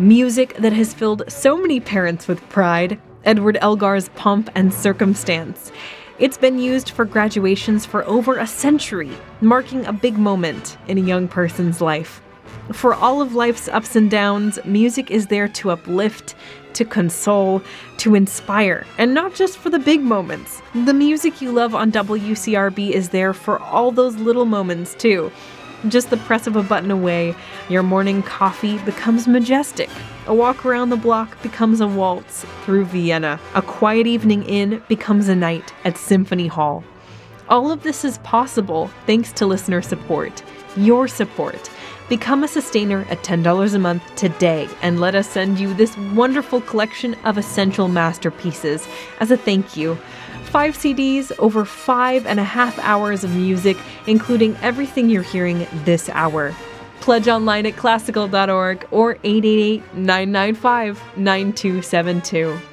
Music that has filled so many parents with pride. Edward Elgar's Pomp and Circumstance. It's been used for graduations for over a century, marking a big moment in a young person's life. For all of life's ups and downs, music is there to uplift, to console, to inspire, and not just for the big moments. The music you love on WCRB is there for all those little moments too. Just the press of a button away, your morning coffee becomes majestic. A walk around the block becomes a waltz through Vienna. A quiet evening in becomes a night at Symphony Hall. All of this is possible thanks to listener support. Your support. Become a sustainer at $10 a month today and let us send you this wonderful collection of essential masterpieces as a thank you. 5 CDs, over 5.5 hours of music, including everything you're hearing this hour. Pledge online at classical.org or 888-995-9272.